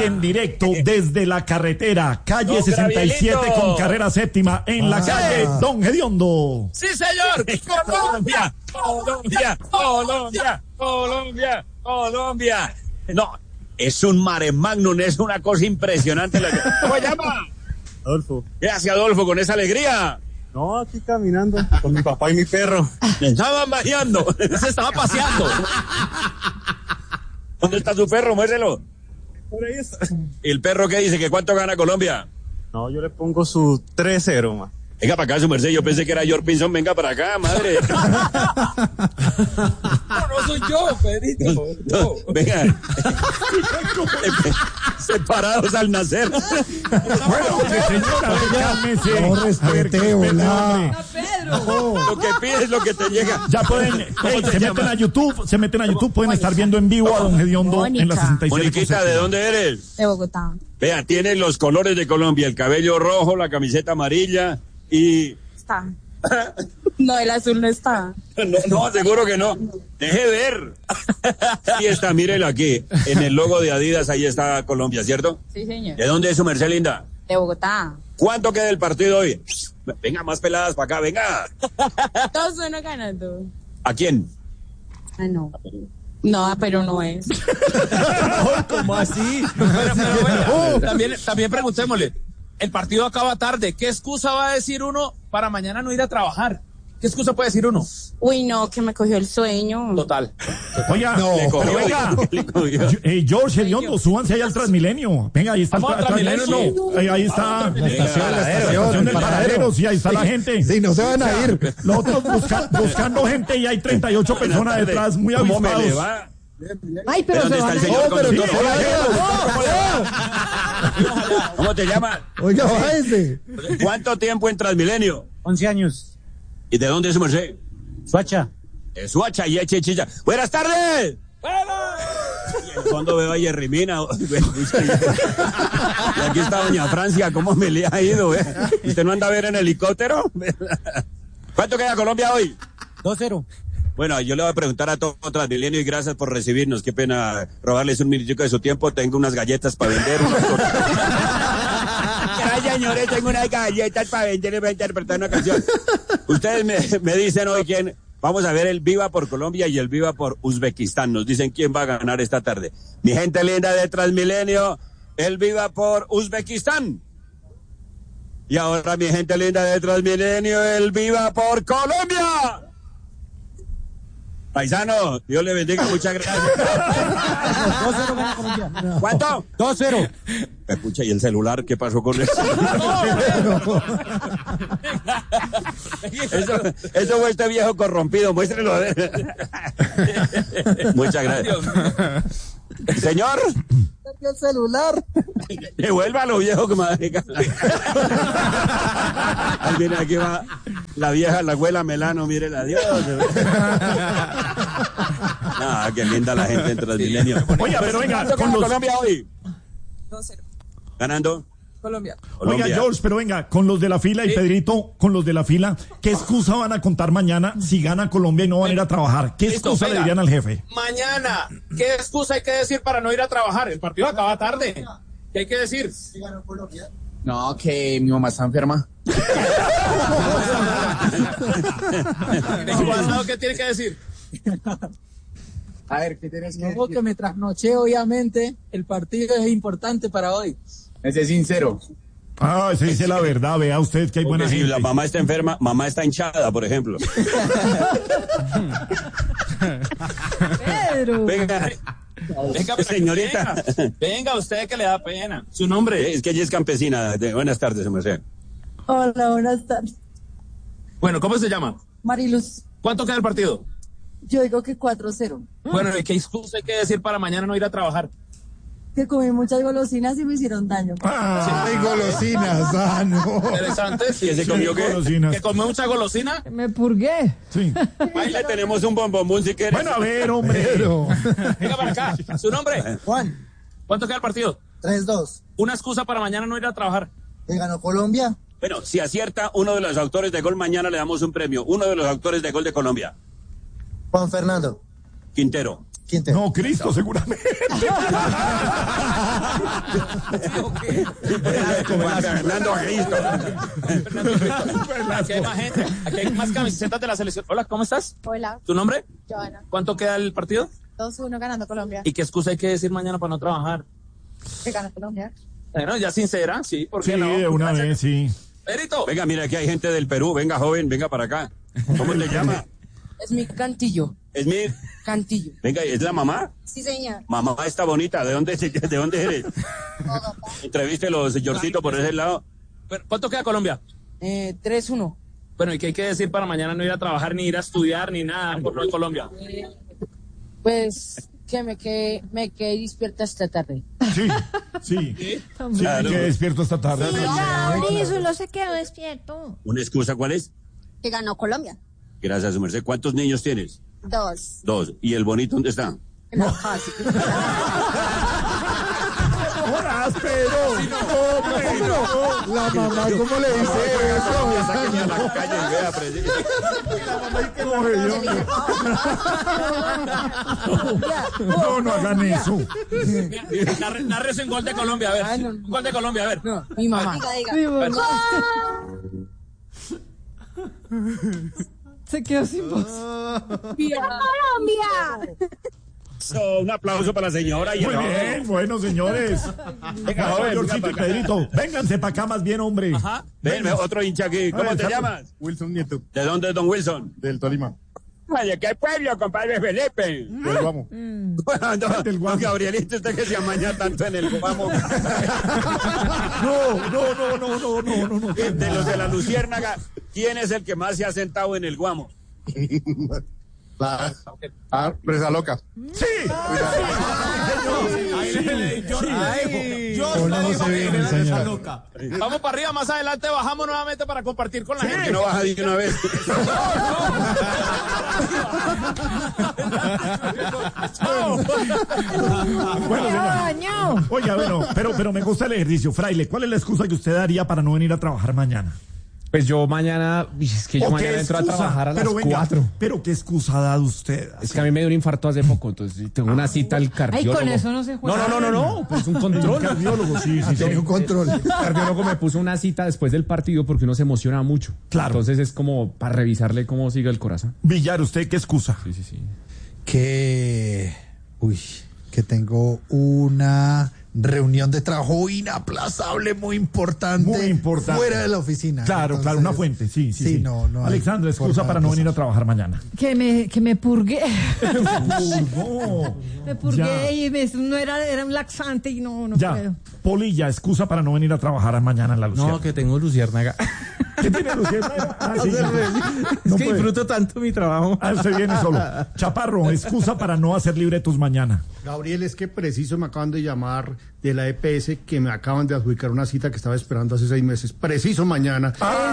en directo desde la carretera, calle 67 con carrera séptima, en la calle Don Gediondo. ¡Sí, señor! ¡Colombia! ¡Colombia! ¡Colombia! ¡Colombia! ¡Colombia! No, es un mare magnum, es una cosa impresionante. ¿Cómo se llama? Adolfo. ¿Qué hace Adolfo con esa alegría? No, aquí caminando con mi papá y mi perro. Estaban bañando. Se estaba paseando. ¿Dónde está su perro? Muéstrelo. Por ahí está. ¿Y el perro qué dice? ¿Que cuánto gana Colombia? No, yo le pongo su 3-0, ma. Venga para acá, su merced. Yo pensé que era George Pinson. Venga para acá, madre. No soy yo, Pedrito. No, venga. Separados al nacer. Bueno, señora, cálmese. No respete, hola. Lo que pides es lo que te llega. Ya pueden, se meten a YouTube, pueden estar viendo en vivo a Don Gediondo en la 67. Moniquita, ¿de dónde eres? De Bogotá. Vea, tiene los colores de Colombia, el cabello rojo, la camiseta amarilla y... Está. No, el azul no está. No, seguro que no. Deje ver. Ahí está, mírelo aquí. En el logo de Adidas, ahí está Colombia, ¿cierto? Sí, señor. ¿De dónde es su merced, linda? De Bogotá. ¿Cuánto queda el partido hoy? Venga, más peladas para acá, venga. 2-1 ganando. ¿A quién? Ah, no. No, pero no es. ¿Cómo así? Pero, también preguntémosle. El partido acaba tarde. ¿Qué excusa va a decir uno para mañana no ir a trabajar? ¿Qué excusa puede decir uno? Uy, no, que me cogió el sueño. Total. Oiga, pero venga, George Gediondo, súbanse ahí al Transmilenio. Venga, ahí está el Transmilenio. Ahí está la estación del paradero. Sí, ahí está la gente. Sí, no se van a ir. Los otros buscando gente y hay 38 personas detrás, muy avispados. Ay, pero ¿Dónde se está van el a ir. señor No, pero conductor? ¿Cómo te llamas? Oiga, bájese. ¿Cuánto tiempo en Transmilenio? 11 años. ¿Y de dónde es su merced? Suacha. De Suacha y Chicha. ¡Buenas tardes! Y en el fondo veo a Jerry Mina. Y aquí está doña Francia. ¿Cómo me le ha ido? ¿Usted no anda a ver en helicóptero? ¿Cuánto queda Colombia hoy? 2-0. Bueno, yo le voy a preguntar a todo Transmilenio y gracias por recibirnos. Qué pena robarles un minutico de su tiempo. Tengo unas galletas para vender. Ay, señores, tengo unas galletas para vender y voy a interpretar una canción. Ustedes me dicen hoy quién. Vamos a ver el Viva por Colombia y el Viva por Uzbekistán. Nos dicen quién va a ganar esta tarde. Mi gente linda de Transmilenio, el Viva por Uzbekistán. Y ahora mi gente linda de Transmilenio, el Viva por Colombia. Paisano, Dios le bendiga, muchas gracias. 2-0 gana Colombia. ¿Cuánto? 2-0. Escucha, ¿y el celular qué pasó con eso? Eso fue este viejo corrompido, muéstrelo a ver. Muchas gracias. Señor. El celular. Devuélvalo, viejo, que madre. Ahí viene, aquí va la vieja, la abuela Melano, mírela, Dios. Ah, qué linda la gente en Transmilenio. Oiga, pero venga, con Colombia hoy. 2-0. ¿Ganando? Colombia. Oiga, George, pero venga, con los de la fila y Pedrito, con los de la fila, ¿qué excusa van a contar mañana si gana Colombia y no van a ir a trabajar? ¿Qué excusa le dirían al jefe? Mañana, ¿qué excusa hay que decir para no ir a trabajar? El partido acaba tarde. ¿Qué hay que decir? ¿Sí ganó Colombia? No, que mi mamá está enferma. ¿Qué tiene que decir? A ver, ¿qué tienes que No, decir? que me trasnoché, obviamente. El partido es importante para hoy. Ese es sincero. Ah, se dice la verdad, vea usted que hay buena Porque si gente. la mamá está enferma, mamá está hinchada, por ejemplo. Pedro. Venga, Venga, señorita. Venga, usted que le da pena. Su nombre. Es que ella es campesina. Buenas tardes, se me hace. Hola, buenas tardes. Bueno, ¿cómo se llama? Mariluz, ¿Cuánto queda el partido? yo digo que 4-0. Bueno, ¿y qué excusa hay que decir para mañana no ir a trabajar? Que comí muchas golosinas y me hicieron daño. Ay, golosinas, no. Interesante. ¿Y ese comió qué? Golosinas. ¿Que comió mucha golosina? Me purgué. Sí. Ahí le tenemos un bombón si quieres. Bueno, a ver, hombre. Venga para acá. ¿Su nombre? Juan, ¿Cuánto queda el partido? 3-2. Una excusa para mañana no ir a trabajar. ¿Qué ganó Colombia? Bueno, si acierta uno de los autores de gol, mañana le damos un premio. Uno de los autores de gol de Colombia. Juan Fernando. Quintero. Quintero. No, Cristo, seguramente. Fernando Cristo. Aquí hay más gente, aquí hay más camisetas de la selección. Hola, ¿cómo estás? Hola, ¿Tu nombre? Joana. ¿Cuánto queda el partido? 2-1 ganando Colombia. ¿Y qué excusa hay que decir mañana para no trabajar? Que gana Colombia. Bueno, ya sincera, sí, ¿por qué Sí, no? de una vez, sí. Perito. Venga, mira, aquí hay gente del Perú. Venga, joven, venga para acá. ¿Cómo te llama? Es mi Cantillo. Esmir. Cantillo. Venga, ¿es la mamá? Sí, señor. Mamá está bonita. ¿De dónde eres? Entrevístelo, señorcito, por ese lado. Pero, ¿cuánto queda Colombia? 3-1. Bueno, ¿y qué hay que decir para mañana no ir a trabajar, ni ir a estudiar, ni nada por lo de Colombia? Pues que me quedé despierta esta tarde. Sí, sí. Sí, que despierto esta tarde. Solo se quedó despierto. ¿Una excusa cuál es? Que ganó Colombia. Gracias, su merced. ¿Cuántos niños tienes? 2. 2. ¿Y el bonito dónde está? No, casi. ¡Hola, pero! La mamá, ¿cómo le dice eso? Sáquenme a la calle y vea, No hagan eso. Narres un gol de Colombia, a ver. Un gol de Colombia, a ver. No, mi mamá. Diga. Se quedó sin voz. ¡Colombia! Un aplauso para la señora. Y Muy bien, bueno, señores. Venga, joven, Georgito y Pedrito, vénganse para acá más bien, hombre. Ajá. Ven, otro hincha aquí. ¿Cómo te llamas? Wilson Nieto, ¿De dónde es don Wilson? del Tolima. Ay, ¿de qué pueblo, compadre Felipe? Del Guamo. Del Guamo. Gabrielito, usted que se amaña tanto en el Guamo. No. De los de la Luciérnaga, ¿quién es el que más se ha sentado en el Guamo? La presa loca. Sí. Vamos para arriba, más adelante bajamos nuevamente para compartir con la gente. Que no baja de una vez. Bueno, señor. Oiga, bueno, pero me gusta el ejercicio. Fraile, ¿cuál es la excusa que usted daría para no venir a trabajar mañana? Pues yo mañana, es que yo mañana entro a trabajar a las 4. Pero qué excusa ha dado usted. Es que a mí me dio un infarto hace poco, entonces tengo una cita al cardiólogo. Ay, con eso no se juega. No, pues un control. Cardiólogo, sí. Tiene un control. El cardiólogo me puso una cita después del partido porque uno se emociona mucho. Claro. Entonces es como para revisarle cómo sigue el corazón. Villar, ¿usted qué excusa? Sí. Que tengo una reunión de trabajo inaplazable, muy importante. Fuera de la oficina. Claro, Entonces, una fuente, sí. No Alexandra, excusa para no venir a trabajar mañana. Que me purgué. No. Me purgué y era un laxante y no Ya. puedo. Polilla, excusa para no venir a trabajar mañana en la Luciérnaga. No, que tengo luciérnaga. ¿Qué tiene Luciérnaga? Sí. Es que disfruto tanto mi trabajo. Usted viene solo. Chaparro, excusa para no hacer libretos mañana. Gabriel, es que preciso me acaban de llamar de la EPS que me acaban de adjudicar una cita que estaba esperando hace 6 meses. Preciso mañana.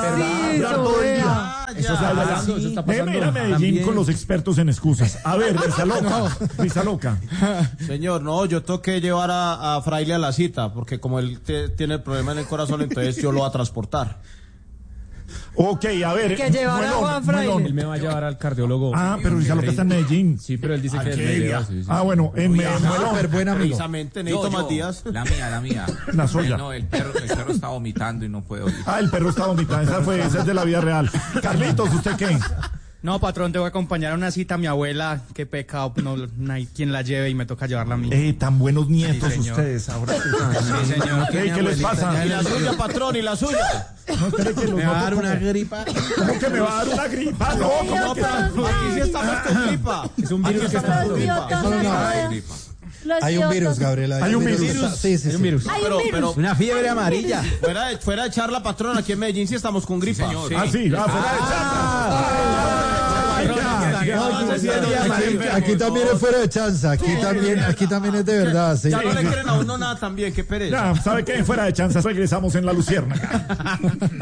Eso está pasando. Mira Medellín con los expertos en excusas. A ver, Risa Loca. Señor, no, yo tengo que llevar a Fraile a la cita, porque como él tiene el problema en el corazón, entonces yo lo voy a transportar. Ok, a ver. Que llevar a Juan Fraile. Él me va a llevar al cardiólogo. Pero Risa Loca está en Medellín. Sí, pero él dice que me lleva. Sí. Bueno, en Súper buen amigo. Precisamente, necesito más días. La mía. La suya. No, el perro está vomitando y no puedo ir. El perro está vomitando. Esa es de la vida real. Carlitos, ¿usted qué? No, patrón, te voy a acompañar a una cita a mi abuela. Qué pecado, no hay quien la lleve y me toca llevarla a mí. Tan buenos nietos Sí, ustedes ahora. Sí, señor. ¿Qué les pasa? Y la suya, patrón, y la suya. No, espere que Me va a dar una gripa. ¿Cómo que me va a dar una gripa? No, ¿cómo que? Aquí sí estamos con gripa. Es un virus que está con gripa. Hay un virus, Gabriela. Hay un virus. Sí. Hay un virus. Pero Una fiebre amarilla. fuera de charla, patrón, aquí en Medellín sí estamos con gripa. señor. Fuera de Aquí también es fuera de chanza. Aquí también es de verdad. Sí. Ya no le creen a uno nada también, qué pereza. Ya, ¿sabe qué? Fuera de chanzas, regresamos en la Luciérnaga.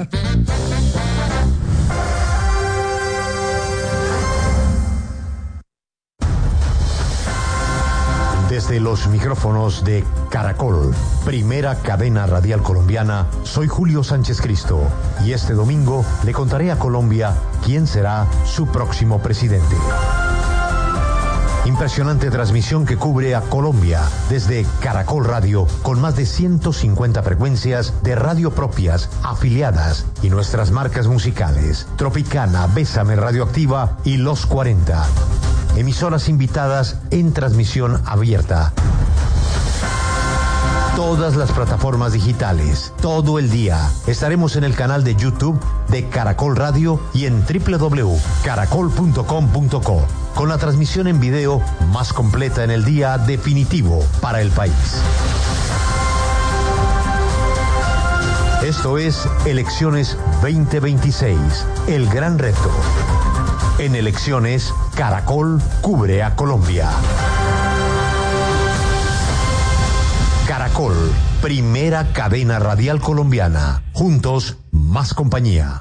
Desde los micrófonos de Caracol, primera cadena radial colombiana, soy Julio Sánchez Cristo y este domingo le contaré a Colombia quién será su próximo presidente. Impresionante transmisión que cubre a Colombia desde Caracol Radio, con más de 150 frecuencias de radio propias, afiliadas y nuestras marcas musicales: Tropicana, Bésame Radioactiva y Los 40. Emisoras invitadas en transmisión abierta. Todas las plataformas digitales, todo el día. Estaremos en el canal de YouTube de Caracol Radio y en www.caracol.com.co, con la transmisión en video más completa en el día definitivo para el país. Esto es Elecciones 2026, el gran reto. En elecciones, Caracol cubre a Colombia. Caracol, primera cadena radial colombiana. Juntos, más compañía.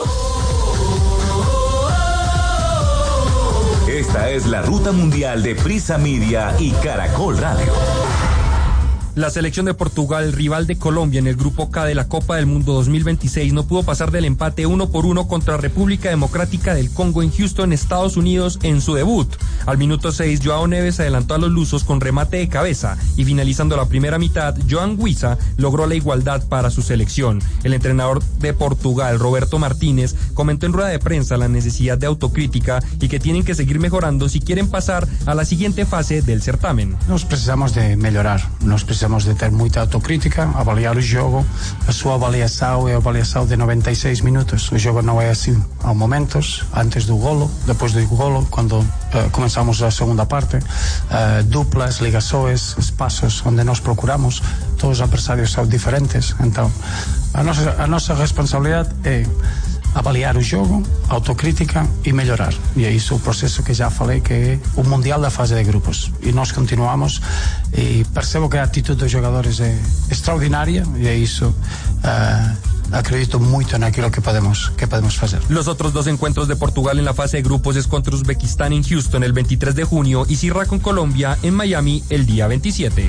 Esta es la ruta mundial de Prisa Media y Caracol Radio. La selección de Portugal, rival de Colombia en el grupo K de la Copa del Mundo 2026, no pudo pasar del empate 1-1 contra República Democrática del Congo en Houston, Estados Unidos, en su debut. Al minuto 6, Joao Neves adelantó a los lusos con remate de cabeza y finalizando la primera mitad, Joan Guisa logró la igualdad para su selección. El entrenador de Portugal, Roberto Martínez, comentó en rueda de prensa la necesidad de autocrítica y que tienen que seguir mejorando si quieren pasar a la siguiente fase del certamen. Nós precisamos de melhorar, nós precisamos de ter muita autocrítica, avaliar o jogo. A sua avaliação é a avaliação de 96 minutos. O jogo não é assim. Há momentos, antes do golo, depois do golo, quando começamos a segunda parte, duplas, ligações, espaços onde nós procuramos. Todos os adversários são diferentes. Então, a nossa responsabilidade é avaliar o jogo, autocrítica e melhorar. E é isso o processo que já falei, que é o Mundial da fase de grupos. E nós continuamos e percebo que a atitude dos jogadores é extraordinária e é isso. Acredito mucho en aquello que podemos hacer. Los otros dos encuentros de Portugal en la fase de grupos es contra Uzbekistán en Houston el 23 de junio y cierra con Colombia en Miami el día 27.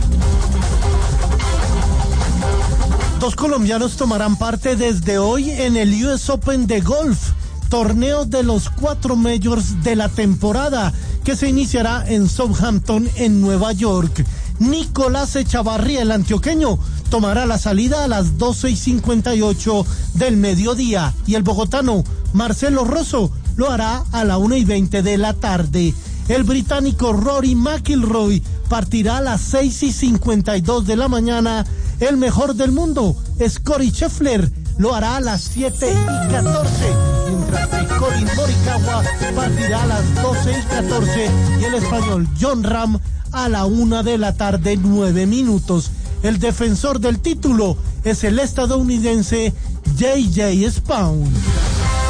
Dos colombianos tomarán parte desde hoy en el US Open de golf, torneo de los 4 majors de la temporada, que se iniciará en Southampton, en Nueva York. Nicolás Echavarría, el antioqueño, tomará la salida a las 12:58 del mediodía y el bogotano Marcelo Rosso lo hará a la 1:20 de la tarde. El británico Rory McIlroy partirá a las 6:52 de la mañana. El mejor del mundo, Scottie Scheffler, lo hará a las 7:14, mientras que Colin Morikawa partirá a las 12:14 y el español Jon Rahm a la 1 de la tarde, 9 minutos. El defensor del título es el estadounidense J.J. Spaun.